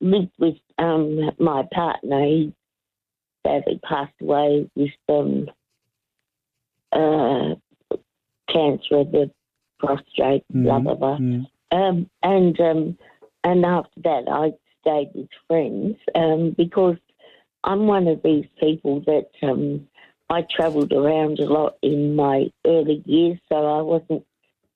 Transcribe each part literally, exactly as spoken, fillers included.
lived with um, my partner. He sadly passed away with um, uh, cancer of the prostate, Mm, blah, blah, blah. mm. Um, and um, and after that, I stayed with friends um, because I'm one of these people that um, I travelled around a lot in my early years, so I wasn't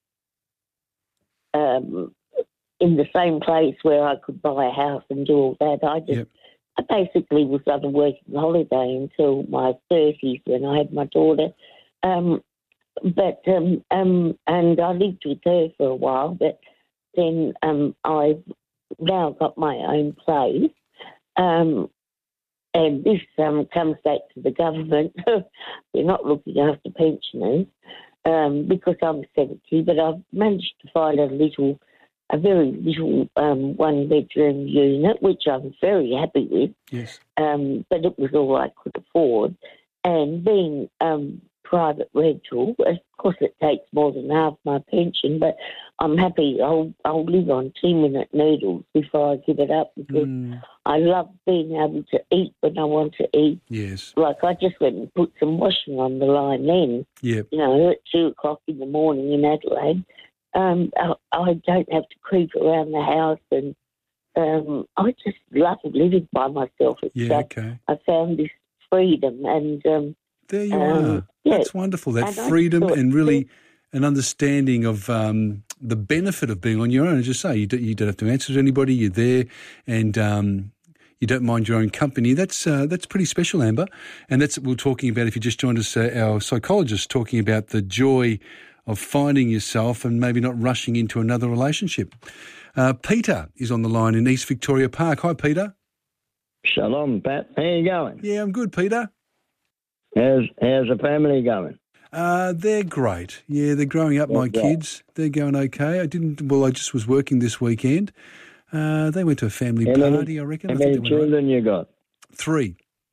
um, in the same place where I could buy a house and do all that. I just, Yep. I basically was on a working holiday until my thirties when I had my daughter. Um, but um, um, and I lived with her for a while, but then um, I've now got my own place. Um, and this um, comes back to the government. They're not looking after pensioners um, because I'm seventy, but I've managed to find a little, a very little um, one-bedroom unit, which I'm very happy with. Yes. Um, but it was all I could afford. And being um, private rental, of course it takes more than half my pension, but I'm happy. I'll, I'll live on two-minute noodles before I give it up because Mm. I love being able to eat when I want to eat. Yes. Like I just went and put some washing on the line then, Yep. you know, at two o'clock in the morning in Adelaide. Um, I, I don't have to creep around the house, and um, I just love living by myself. It's Yeah, uh, okay. I found this freedom, and um, There you um, are. yeah. That's wonderful. That And I freedom thought- and really an understanding of um, the benefit of being on your own. As you say, you don't, you don't have to answer to anybody. You're there, and um, you don't mind your own company. That's uh, that's pretty special, Amber. And that's what we're talking about. If you just joined us, uh, our psychologist talking about the joy of finding yourself and maybe not rushing into another relationship. Uh, Peter is on the line in East Victoria Park. Hi, Peter. Shalom, Pat. How you going? Yeah, I'm good, Peter. How's how's the family going? Uh, they're great. Yeah, they're growing up, my They're great. kids. They're going okay. I didn't, well, I just was working this weekend. Uh, they went to a family How many- party, I reckon. How I think many they went all right. children you got? Three.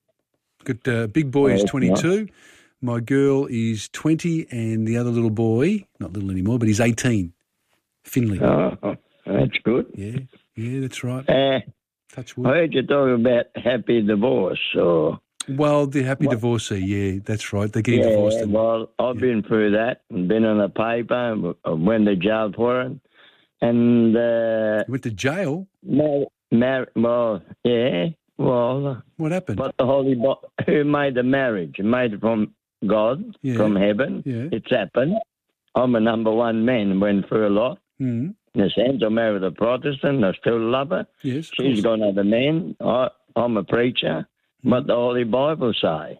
Got uh, big boy Oh, is that's twenty-two. My girl is twenty, and the other little boy, not little anymore, but he's eighteen. Finley. Oh, that's good. Yeah, yeah, that's right. Uh, Touch I wood. heard you talk about happy divorce. So Well, they're happy What? divorcee. Yeah, that's right. They're getting yeah, divorced. And, well, I've been through that and been in the paper. I went to jail for it, and uh, went to jail. mar- mar- well, yeah, well, What happened? but the Holy Bo- who made the marriage? Made it from God, Yeah. from heaven. Yeah. It's happened. I'm a number one man. Went through a lot. Mm, In a sense, I married a Protestant. I still love her. yes, of She's course. got another man. I, I'm a preacher. Hmm. What the Holy Bible say.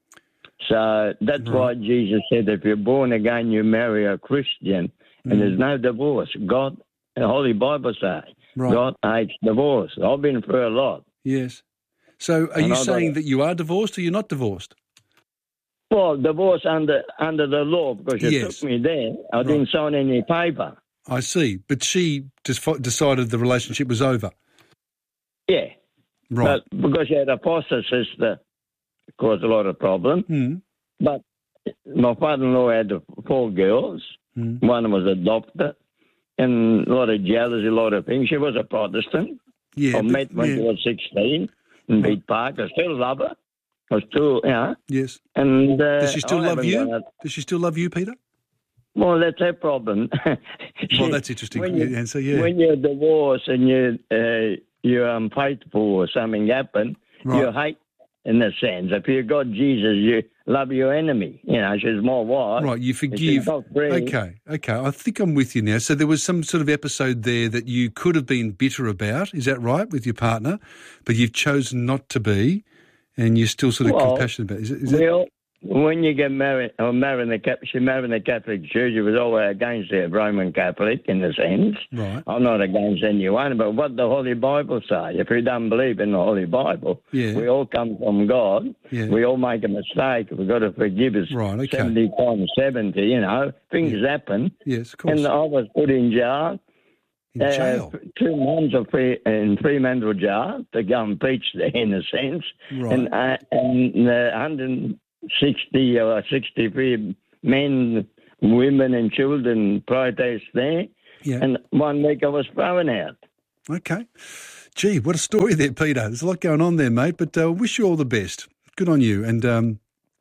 So that's Right. why Jesus said, if you're born again, you marry a Christian, and Mm. there's no divorce. God, the Holy Bible say, Right. God hates divorce. I've been through a lot. Yes. So are And you I got saying it. that you are divorced or you're not divorced? Well, divorce under under the law because you Yes. took me there. I didn't sign any paper. I see. But she just fo- decided the relationship was over. Yeah. Right. But because she had a foster sister, it caused a lot of problem. Mm. But my father-in-law had four girls. Mm. One was a doctor, and a lot of jealousy, a lot of things. She was a Protestant. Yeah. I but- met when yeah. she was sixteen in Beat Park. I still love her. I still, yeah. Yes. And uh, Does she still I love haven't you? done it. Does she still love you, Peter? Well, that's her problem. Well, that's interesting When you- answer, yeah. When you're divorced and you uh, you're unfaithful or something happened, Right. you hate. In a sense, if you got Jesus, you love your enemy. You know, she's my wife. Right, you If she's forgive. not free, Okay, okay. I think I'm with you now. So there was some sort of episode there that you could have been bitter about. Is that right, with your partner? But you've chosen not to be, and you're still sort of Well, compassionate about it. Is it? Is it Well, when you get married, or married in the Cap- she married in the Catholic Church, it was always against the Roman Catholic in a sense. right? I'm not against anyone, but what the Holy Bible say? If we don't believe in the Holy Bible, Yeah. we all come from God. Yeah. We all make a mistake. We've got to forgive us. Right, okay. seventy times seventy, you know. Things happen. Yes, of course. And I was put in jail. In uh, jail. two months of free, in Fremantle jail to go and preach there, in a sense. Right. And, uh, and uh, one hundred sixty or sixty-three men, women and children protest there. Yeah. And one week I was thrown out. Okay. Gee, what a story there, Peter. There's a lot going on there, mate, but uh, wish you all the best. Good on you. And um,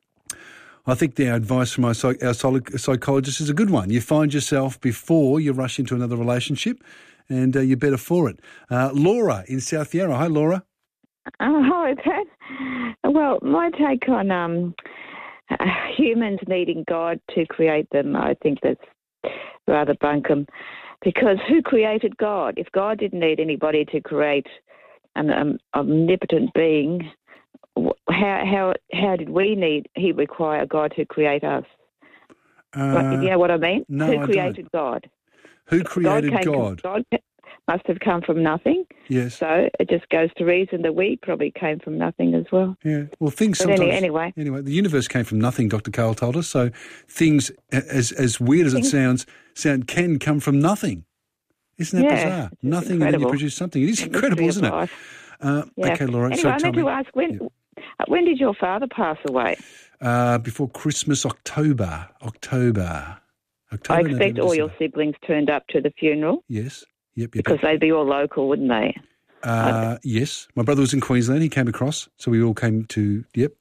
I think the advice from our, psych- our psychologist is a good one. You find yourself before you rush into another relationship, and uh, you're better for it. Uh, Laura in South Yarra. Hi, Laura. Oh, hi, Pat. Well, my take on um, humans needing God to create them, I think that's rather bunkum. Because who created God? If God didn't need anybody to create an um, omnipotent being, how how how did we need? He require God to create us? Uh, you know what I mean? No, who I created don't. God? Who created God? Came God? From, God must have come from nothing. Yes. So it just goes to reason that we probably came from nothing as well. Yeah. Well, things but sometimes. Anyway, anyway, the universe came from nothing. Doctor Carl told us. So things, as as weird as it sounds, sound can come from nothing. Isn't that yeah, bizarre? Nothing, incredible. and then you produce something. It is incredible, isn't it? Uh, yeah. Okay, Laura. Anyway, so I meant me, to ask when. yeah. When did your father pass away? Uh, before Christmas, October. October. October. I expect November, all your December. siblings turned up to the funeral. Yes. Yep. Yep. Because yep. they'd be all local, wouldn't they? Uh, yes. My brother was in Queensland. He came across, so we all came to. Yep.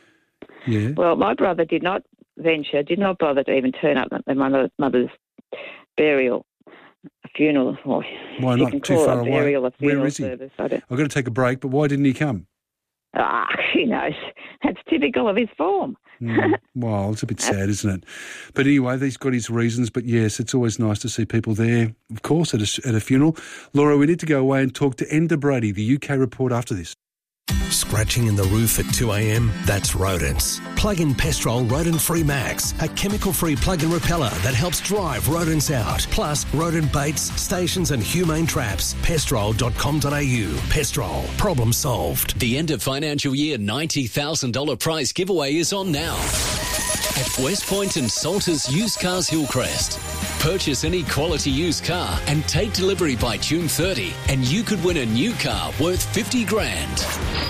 Yeah. Well, my brother did not venture, did not bother to even turn up at my mother's burial, a funeral. Or why you not? can Too call far it a away. burial, a funeral Where is he? service. I don't. I've got to take a break, but why didn't he come? Ah, he knows. That's typical of his form. Mm, well, it's a bit sad, isn't it? But anyway, he's got his reasons. But yes, it's always nice to see people there, of course, at a, at a funeral. Laura, we need to go away and talk to Enda Brady, the U K report, after this. Scratching in the roof at two a.m? That's rodents. Plug in Pestrol Rodent Free Max, a chemical-free plug-in repeller that helps drive rodents out. Plus, rodent baits, stations and humane traps. pestrol dot com dot a u. Pestrol. Problem solved. The end of financial year ninety thousand dollars prize giveaway is on now at West Point and Salters Used Cars Hillcrest. Purchase any quality used car and take delivery by June thirtieth, and you could win a new car worth fifty grand.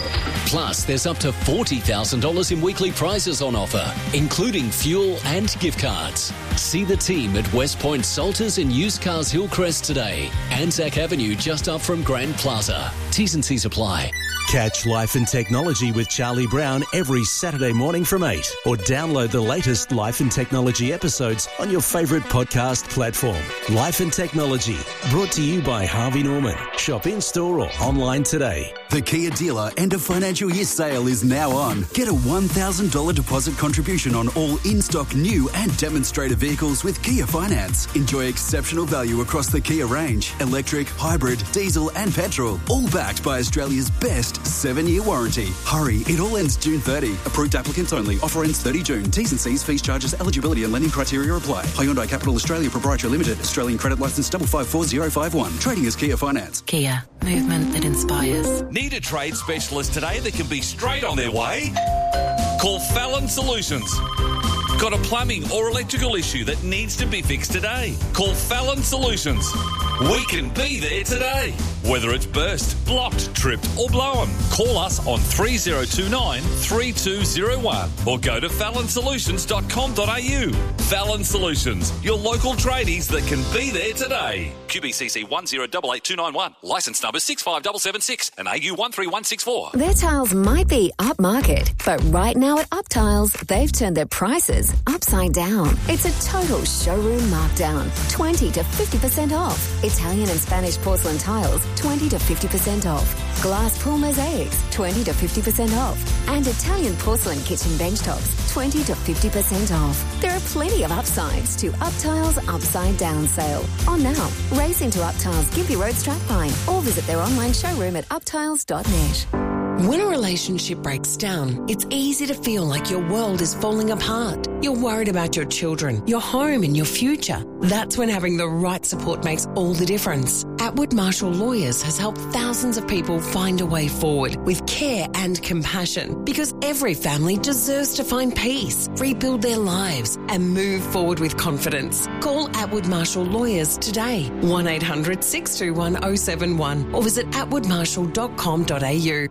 Plus, there's up to forty thousand dollars in weekly prizes on offer, including fuel and gift cards. See the team at West Point Salters and Used Cars Hillcrest today. Anzac Avenue just up from Grand Plaza. T's and C's apply. Catch Life and Technology with Charlie Brown every Saturday morning from eight, or download the latest Life and Technology episodes on your favourite podcast platform. Life and Technology, brought to you by Harvey Norman. Shop in-store or online today. The Kia dealer end of financial year sale is now on. Get a one thousand dollars deposit contribution on all in-stock new and demonstrator vehicles with Kia Finance. Enjoy exceptional value across the Kia range. Electric, hybrid, diesel and petrol. All backed by Australia's best seven-year warranty. Hurry, it all ends June thirtieth. Approved applicants only. Offer ends thirtieth June. T's and C's, fees, charges, eligibility and lending criteria apply. Hyundai Capital Australia Proprietary Limited. Australian credit licence five five four zero five one. Trading as Kia Finance. Kia. Movement that inspires. Need a trade specialist today that can be straight on their way? Call Fallon Solutions. Got a plumbing or electrical issue that needs to be fixed today? Call Fallon Solutions. We can be there today. Whether it's burst, blocked, tripped or blown, call us on three oh two nine, three two oh one or go to fallon solutions dot com dot a u. Fallon Solutions, your local tradies that can be there today. Q B C C one zero eight eight two nine one. Licence number six five seven seven six and A U one three one six four. Their tiles might be upmarket, but right now at Up Tiles, they've turned their prices upside down. It's a total showroom markdown. twenty to fifty percent off. Italian and Spanish porcelain tiles, twenty to fifty percent off. Glass pool mosaics, twenty to fifty percent off. And Italian porcelain kitchen bench tops, twenty to fifty percent off. There are plenty of upsides to Up Tiles Upside Down sale. On now. Race into Up Tiles Gympie Road, Strathpine, or visit their online showroom at up tiles dot net. When a relationship breaks down, it's easy to feel like your world is falling apart. You're worried about your children, your home and your future. That's when having the right support makes all the difference. Atwood Marshall Lawyers has helped thousands of people find a way forward with care and compassion, because every family deserves to find peace, rebuild their lives and move forward with confidence. Call Atwood Marshall Lawyers today, one eight hundred six two one oh seven one, or visit atwood marshall dot com dot a u.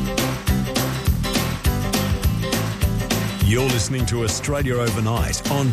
You're listening to Australia Overnight on